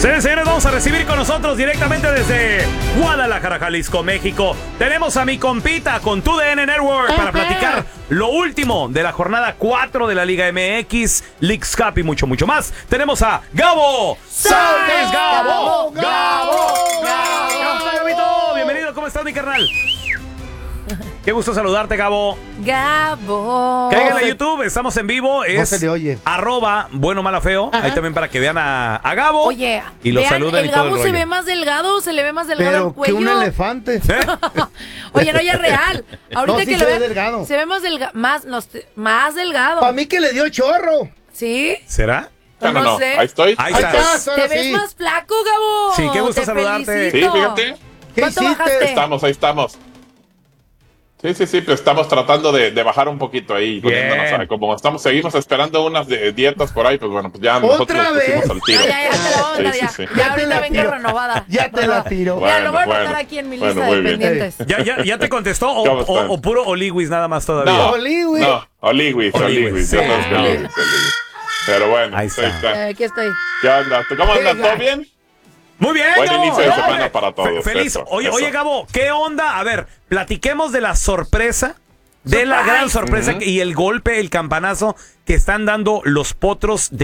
Señores, vamos a recibir con nosotros directamente desde Guadalajara, Jalisco, México. Tenemos a mi compita con TUDN Network para platicar lo último de la jornada 4 de la Liga MX, Leagues Cup y mucho, mucho más. Tenemos a Gabo Sáenz. ¡Gabo! Bienvenido, ¿cómo estás, mi carnal? Qué gusto saludarte, Gabo. Gabo. Cáiganle a YouTube, estamos en vivo. Es no se le oye. @buenomalafeo. Ahí también para que vean a Gabo. Oye, y lo saluden el y todo Gabo el se rollo. ve más delgado, se le ve más delgado Pero el cuello. que un elefante. Oye, no, ya es real. Ahorita No, sí que se lo ve ve delgado. se ve más delgado. Para mí que le dio chorro. ¿Sí? ¿Será? No sé. Ahí estoy. Ahí Ahí estás. estás, ahora Te ves sí. más flaco, Gabo. Sí, qué gusto Te saludarte. felicito. Sí, fíjate. ¿Qué ¿Cuánto hiciste? bajaste? Ahí estamos. Sí, pues estamos tratando de bajar un poquito ahí, poniéndonos, como seguimos esperando unas dietas por ahí, pues bueno, pues ya nosotros ¿Otra nos pusimos vez? al tiro. Ya te la vamos a dar, ya. Sí. Ya ahorita vengo renovada. Ya te la tiro. Ya lo voy a Bueno, anotar aquí en mi bueno, lista muy de bien. pendientes. ¿Ya te contestó ¿Cómo están? o puro Oliwis nada más todavía? No, Oliwis. no, Oliwis. Sí. Pero bueno, Ahí está. Aquí estoy. ¿Qué onda? ¿Cómo andas? ¿Todo bien? Muy bien, Buen Gabo. inicio de semana para todos. Feliz. Eso, Oye, eso. Gabo, ¿qué onda? A ver, platiquemos de la sorpresa, de la gran sorpresa y el golpe, el campanazo que están dando los Potros de